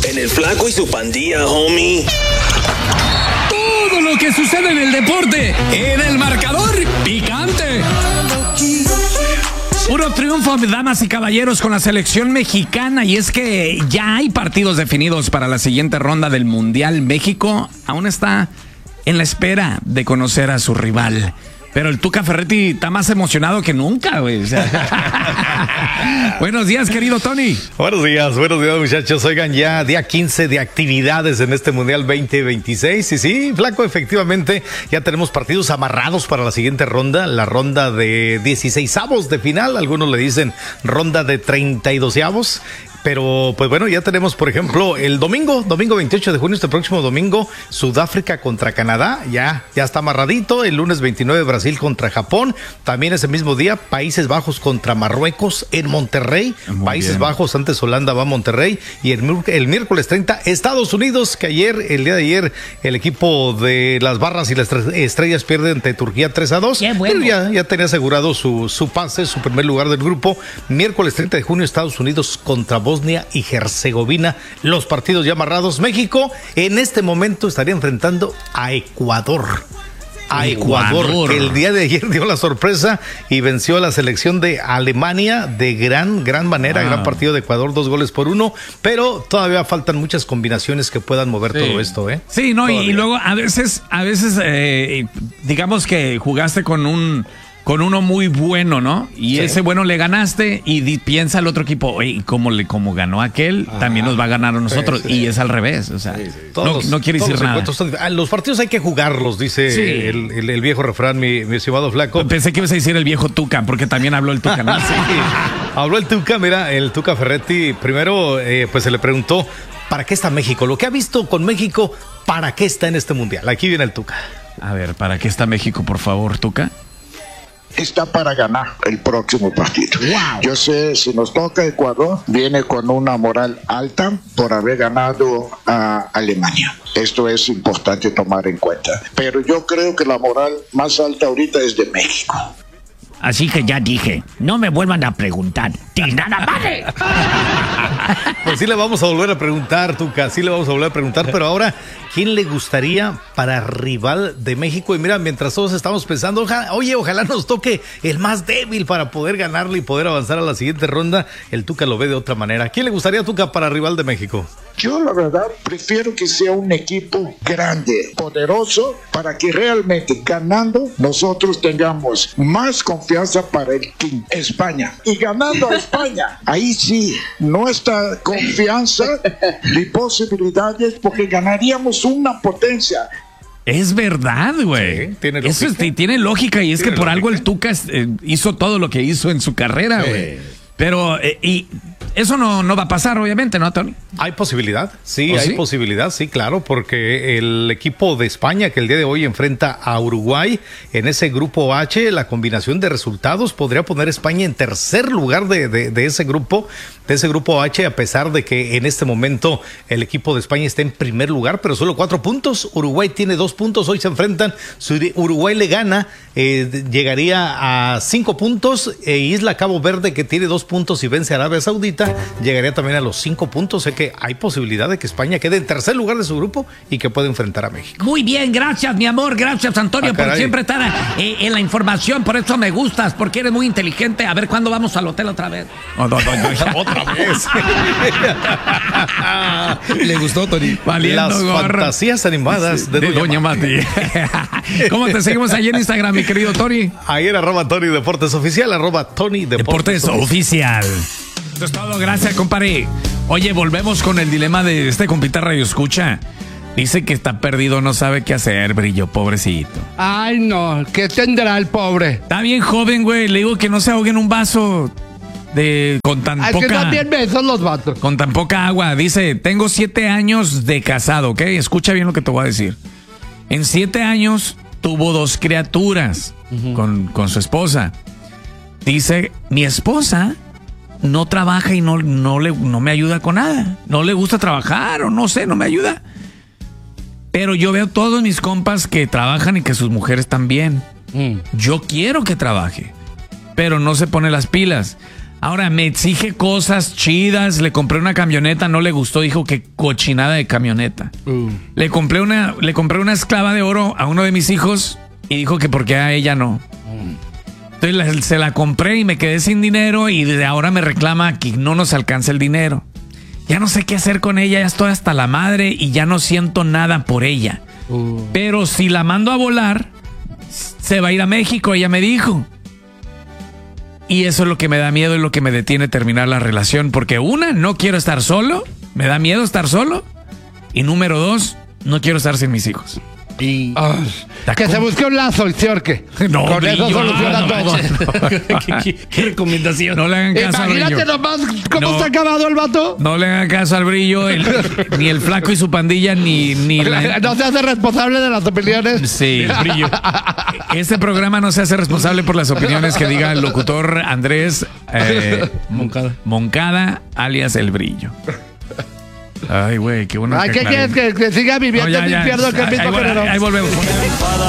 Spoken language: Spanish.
En el Flaco y su pandilla, homie. Todo lo que sucede en el deporte, en el marcador picante. Puro triunfo, damas y caballeros, con la selección mexicana. Y es que ya hay partidos definidos para la siguiente ronda del Mundial. México aún está en la espera de conocer a su rival. Pero el Tuca Ferretti está más emocionado que nunca, güey. O sea. Buenos días, querido Tony. Buenos días, muchachos. Oigan, ya día 15 de actividades en este Mundial 2026. Y sí, Flaco, efectivamente, ya tenemos partidos amarrados para la siguiente ronda. La ronda de 16avos de final. Algunos le dicen ronda de 32avos. Pero, pues bueno, ya tenemos, por ejemplo, el domingo 28 de junio, este próximo domingo, Sudáfrica contra Canadá, ya está amarradito. El lunes 29, Brasil contra Japón. También ese mismo día, Países Bajos contra Marruecos en Monterrey. Muy Países bien. Bajos, antes Holanda va a Monterrey. Y el miércoles 30, Estados Unidos, que el día de ayer, el equipo de las Barras y las Estrellas pierde ante Turquía 3-2. Qué bueno. Pero ya tenía asegurado su pase, su primer lugar del grupo. Miércoles 30 de junio, Estados Unidos contra Bosnia y Herzegovina. Los partidos ya amarrados. México en este momento estaría enfrentando a Ecuador. Ecuador, que el día de ayer dio la sorpresa y venció a la selección de Alemania de gran manera. Gran partido de Ecuador, 2-1, pero todavía faltan muchas combinaciones que puedan mover todo esto, ¿eh? Sí, no, y luego a veces, digamos que jugaste con uno muy bueno, ¿no? Y ese bueno le ganaste y piensa el otro equipo, oye, como ganó aquel, también nos va a ganar a nosotros. Y es al revés, o sea, no quiere decir nada. Los partidos hay que jugarlos, dice el viejo refrán, mi estimado Flaco. Pensé que ibas a decir el viejo Tuca, porque también habló el Tuca, ¿no? Sí, habló el Tuca, mira, el Tuca Ferretti. Primero, pues se le preguntó, ¿para qué está México? Lo que ha visto con México, ¿para qué está en este mundial? Aquí viene el Tuca. A ver, ¿para qué está México, por favor, Tuca? Está para ganar el próximo partido. Wow. Yo sé, si nos toca Ecuador, viene con una moral alta por haber ganado a Alemania. Esto es importante tomar en cuenta. Pero yo creo que la moral más alta ahorita es de México. Así que ya dije, no me vuelvan a preguntar. ¡Y nada vale! Pues sí le vamos a volver a preguntar, Tuca, sí le vamos a volver a preguntar, pero ahora, ¿quién le gustaría para rival de México? Y mira, mientras todos estamos pensando, ojalá nos toque el más débil para poder ganarle y poder avanzar a la siguiente ronda, el Tuca lo ve de otra manera. ¿Quién le gustaría, Tuca, para rival de México? Yo la verdad prefiero que sea un equipo grande, poderoso, para que realmente ganando nosotros tengamos más confianza para el team España. Y ganando a España, ahí sí, nuestra confianza y posibilidades, porque ganaríamos una potencia. Es verdad, güey. Sí, tiene lógica. Eso tiene lógica, y es que por algo el Tuca hizo todo lo que hizo en su carrera, güey. Pero, y eso no va a pasar, obviamente, ¿no, Tony? Hay posibilidad, sí, hay posibilidad, sí, claro, porque el equipo de España que el día de hoy enfrenta a Uruguay en ese grupo H, la combinación de resultados podría poner a España en tercer lugar de ese grupo H, a pesar de que en este momento el equipo de España está en primer lugar, pero solo 4 puntos. Uruguay tiene 2 puntos, hoy se enfrentan. Si Uruguay le gana, llegaría a 5 puntos. Isla Cabo Verde, que tiene 2 puntos y vence a Arabia Saudita, llegaría también a los 5 puntos. Sé que hay posibilidad de que España quede en tercer lugar de su grupo y que pueda enfrentar a México. Muy bien, gracias, mi amor. Gracias, Antonio, por siempre estar en la información. Por eso me gustas, porque eres muy inteligente. A ver cuándo vamos al hotel otra vez. Otra vez. Le gustó, Tony. Las fantasías animadas de Doña Mati. ¿Cómo te seguimos ahí en Instagram, mi querido Tony? Ayer @Tony Deportes Oficial, @Tony Deportes Oficial. Eso es todo, gracias, compadre. Oye, volvemos con el dilema de este compita Radio Escucha. Dice que está perdido, no sabe qué hacer, Brillo, pobrecito. Ay, no, ¿qué tendrá el pobre? Está bien joven, güey. Le digo que no se ahogue en un vaso con tan Ay, poca... que también besos los vatos. Con tan poca agua. Dice, tengo 7 años de casado, ¿ok? Escucha bien lo que te voy a decir. En 7 años tuvo 2 criaturas con su esposa. Dice, mi esposa no trabaja y no me ayuda con nada. No le gusta trabajar o no sé, no me ayuda. Pero yo veo todos mis compas que trabajan y que sus mujeres también. Yo quiero que trabaje, pero no se pone las pilas. Ahora me exige cosas chidas. Le compré una camioneta, no le gustó, dijo que cochinada de camioneta. Le compré una esclava de oro a uno de mis hijos y dijo que porque a ella no. Entonces se la compré y me quedé sin dinero y desde ahora me reclama que no nos alcanza el dinero. Ya no sé qué hacer con ella, ya estoy hasta la madre y ya no siento nada por ella. Pero si la mando a volar, se va a ir a México, ella me dijo. Y eso es lo que me da miedo y lo que me detiene terminar la relación. Porque una, no quiero estar solo, me da miedo estar solo. Y número 2, no quiero estar sin mis hijos. Y que se busque un lazo y se orque. No, con eso soluciona todo. ¿Qué recomendación? No le hagan caso al Brillo. Imagínate nomás cómo está acabado el vato. No le hagan caso al Brillo, ni el Flaco y su pandilla, ni la... No se hace responsable de las opiniones. Sí, el Brillo. Este programa no se hace responsable por las opiniones que diga el locutor Andrés Moncada, alias El Brillo. Ay, güey, qué bueno. ¿Qué quieres? ¿Que siga viviendo el infierno que el mismo general? Ahí volvemos.